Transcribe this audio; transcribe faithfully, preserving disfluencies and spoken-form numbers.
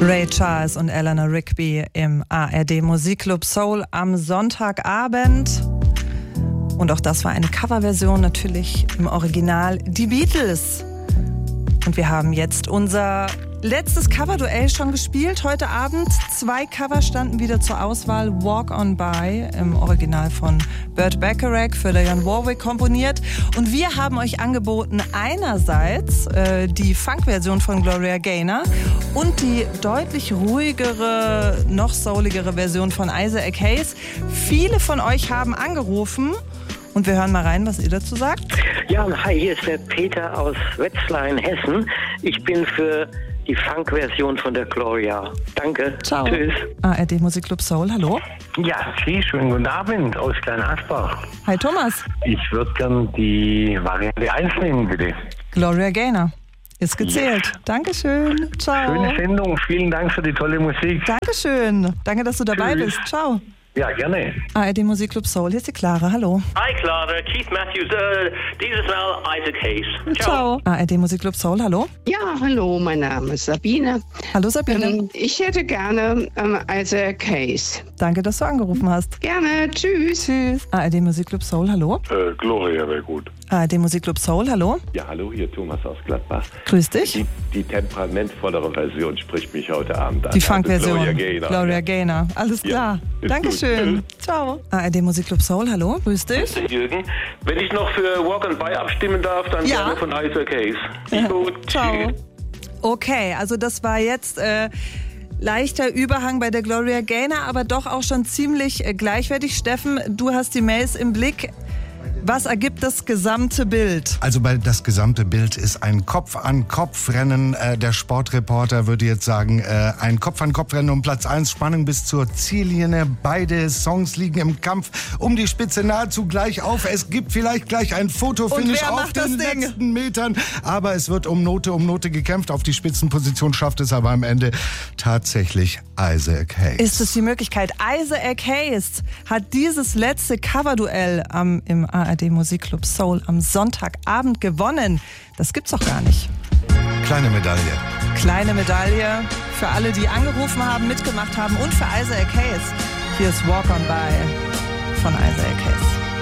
Ray Charles und Eleanor Rigby im A R D Musikclub Soul am Sonntagabend. Und auch das war eine Coverversion, natürlich im Original die Beatles. Und wir haben jetzt unser letztes Coverduell schon gespielt heute Abend. Zwei Cover standen wieder zur Auswahl. Walk on By im Original von Burt Bacharach für Dionne Warwick komponiert. Und wir haben euch angeboten einerseits äh, die Funk-Version von Gloria Gaynor und die deutlich ruhigere, noch souligere Version von Isaac Hayes. Viele von euch haben angerufen. Und wir hören mal rein, was ihr dazu sagt. Ja, hi, hier ist der Peter aus Wetzlar in Hessen. Ich bin für die Funk-Version von der Gloria. Danke. Ciao. Tschüss. A R D Musikclub Soul, hallo. Ja, Sie, schönen guten Abend aus Kleinasbach. Hi Thomas. Ich würde gern die Variante eins nehmen, bitte. Gloria Gaynor. Ist gezählt. Yes. Dankeschön. Ciao. Schöne Sendung. Vielen Dank für die tolle Musik. Dankeschön. Danke, dass du dabei Tschüss. bist. Ciao. Ja, gerne. A R D Musikclub Soul, hier ist die Clara. Hallo. Hi Clara, Keith Matthews, äh, dieses Mal Isaac Hayes. Ciao. A R D Musikclub Soul, hallo. Ja, hallo, mein Name ist Sabine. Hallo Sabine. Ähm, ich hätte gerne ähm, Isaac Hayes. Danke, dass du angerufen hast. Gerne, tschüss. Tschüss. A R D Musikclub Soul, hallo. Äh, Gloria wäre gut. A R D Musikclub Soul, hallo. Ja, hallo, hier Thomas aus Gladbach. Grüß dich. Die, die temperamentvollere Version spricht mich heute Abend an. Die Funk-Version. Gloria Gaynor. Gloria Gaynor. Alles klar. Ja, Dankeschön. gut. Ciao. A R D Musikclub Soul, hallo. Grüß dich. Jürgen, wenn ich noch für Walk on By abstimmen darf, dann Ja. gerne von Isaac Hayes. Ja. Gut. Ciao. Tschüss. Okay, also das war jetzt äh, leichter Überhang bei der Gloria Gaynor, aber doch auch schon ziemlich äh, gleichwertig. Steffen, du hast die Mails im Blick. Was ergibt das gesamte Bild? Also bei das gesamte Bild ist ein Kopf-an-Kopf-Rennen. Äh, der Sportreporter würde jetzt sagen, äh, ein Kopf-an-Kopf-Rennen um Platz eins, Spannung bis zur Ziellinie. Beide Songs liegen im Kampf um die Spitze nahezu gleich auf. Es gibt vielleicht gleich ein Fotofinish wer auf macht das den Ding? letzten Metern. Aber es wird um Note um Note gekämpft. Auf die Spitzenposition schafft es aber am Ende tatsächlich Isaac Hayes. Ist es die Möglichkeit? Isaac Hayes hat dieses letzte Coverduell am, im A R D Musikclub Soul am Sonntagabend gewonnen. Das gibt's doch gar nicht. Kleine Medaille. Kleine Medaille für alle, die angerufen haben, mitgemacht haben und für Isaac Hayes. Hier ist Walk on By von Isaac Hayes.